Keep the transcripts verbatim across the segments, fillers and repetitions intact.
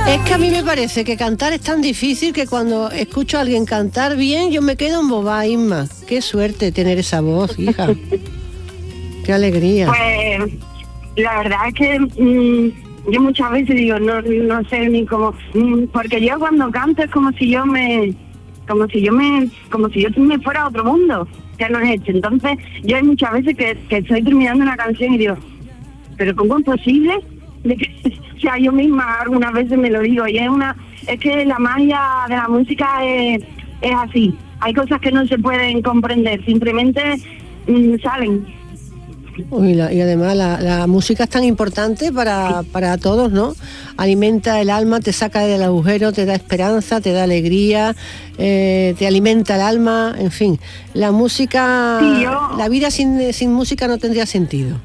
Es que a mí me parece que cantar es tan difícil que cuando escucho a alguien cantar bien, yo me quedo embobada, Isma. Qué suerte tener esa voz, hija. Qué alegría. Pues la verdad es que mmm, yo muchas veces digo, no, no sé ni cómo, mmm, porque yo cuando canto es como si yo me, como si yo me, como si yo me fuera a otro mundo, que no es hecho. Entonces yo hay muchas veces que, que estoy terminando una canción y digo, pero ¿cómo es posible? De que, o sea, yo misma algunas veces me lo digo, y es una, es que la magia de la música es, es así. Hay cosas que no se pueden comprender, simplemente mmm, salen. Uy, la, y además la, la música es tan importante para, para todos, ¿no? Alimenta el alma, te saca del agujero, te da esperanza, te da alegría, eh, te alimenta el alma, en fin. La música, sí, yo... la vida sin, sin música no tendría sentido.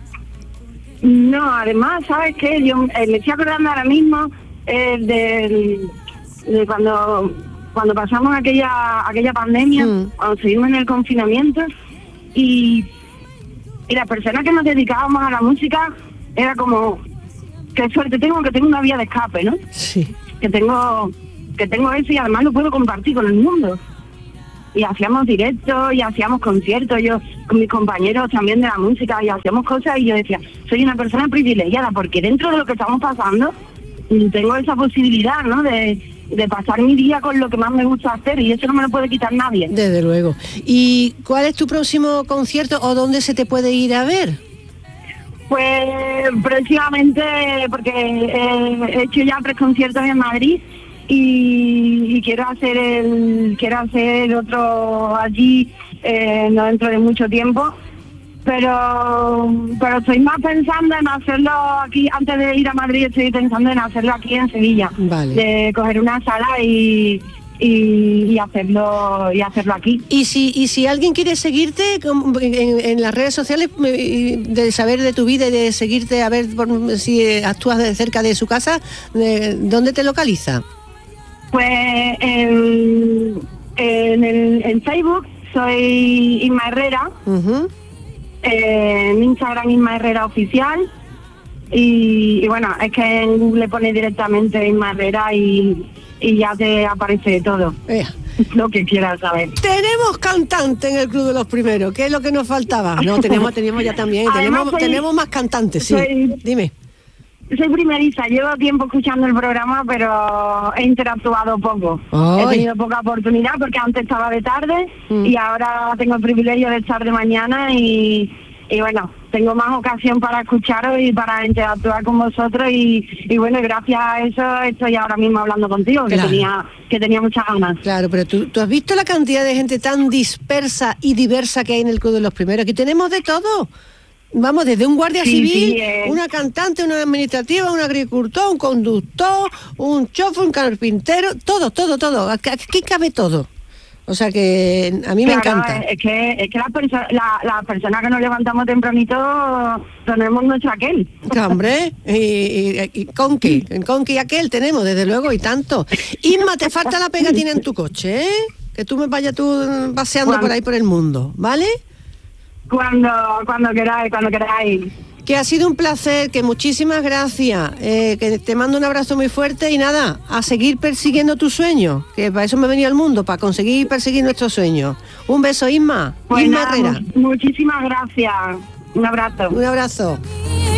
No, además, ¿sabes qué? Yo eh, me estoy acordando ahora mismo eh, de, de cuando cuando pasamos aquella aquella pandemia, mm. cuando seguimos en el confinamiento, y, y las personas que nos dedicábamos a la música era como, qué suerte tengo que tengo una vía de escape, ¿no? Sí. Que tengo, que tengo eso y además lo puedo compartir con el mundo. Y hacíamos directos y hacíamos conciertos, yo con mis compañeros también de la música, y hacíamos cosas, y yo decía, soy una persona privilegiada porque dentro de lo que estamos pasando tengo esa posibilidad, ¿no? De, de pasar mi día con lo que más me gusta hacer, y eso no me lo puede quitar nadie. Desde luego. ¿Y cuál es tu próximo concierto o dónde se te puede ir a ver? Pues próximamente, porque eh, he hecho ya tres conciertos en Madrid, y, y quiero hacer el quiero hacer otro allí eh, no dentro de mucho tiempo, pero pero estoy más pensando en hacerlo aquí. Antes de ir a Madrid estoy pensando en hacerlo aquí en Sevilla. Vale. De coger una sala y Y, y hacerlo y hacerlo aquí. Y si y si alguien quiere seguirte en, en las redes sociales, de saber de tu vida y de seguirte a ver si actúas de cerca de su casa, ¿dónde te localiza? Pues en, en, el, en Facebook soy Isma Herrera, uh-huh. eh, en Instagram Isma Herrera Oficial, y, y bueno, es que en Google pone directamente Isma Herrera y y ya te aparece todo. Ea. Lo que quieras saber. Tenemos cantante en el Club de los Primeros, ¿qué es lo que nos faltaba? No, tenemos, tenemos ya también, Además, tenemos, soy, tenemos más cantantes, sí. Soy, Dime. Soy primeriza, llevo tiempo escuchando el programa, pero he interactuado poco. Ay. He tenido poca oportunidad porque antes estaba de tarde mm. y ahora tengo el privilegio de estar de mañana, y y bueno, tengo más ocasión para escucharos y para interactuar con vosotros, y, y bueno, gracias a eso estoy ahora mismo hablando contigo, que claro. tenía que tenía muchas ganas. Claro, pero tú, tú has visto la cantidad de gente tan dispersa y diversa que hay en el Club de los Primeros. Aquí tenemos de todo. Vamos, desde un guardia sí, civil, sí, eh. una cantante, una administrativa, un agricultor, un conductor, un chofer, un carpintero, todo, todo, todo. Aquí cabe todo. O sea que a mí claro, me encanta. Es que, es que las perso- la, la personas que nos levantamos tempranito tenemos nuestro aquel. Hombre, y, y, y conqui, conqui aquel tenemos, desde luego, y tanto. Isma, te falta la pegatina en tu coche, ¿eh? Que tú me vayas tú paseando cuando, por ahí por el mundo, ¿vale? Cuando, cuando queráis, cuando queráis. Que ha sido un placer, que muchísimas gracias, eh, que te mando un abrazo muy fuerte, y nada, a seguir persiguiendo tus sueños, que para eso me he venido al mundo, para conseguir perseguir nuestros sueños. Un beso, Isma. Pues Isma nada, Herrera. Muchísimas gracias. Un abrazo. Un abrazo.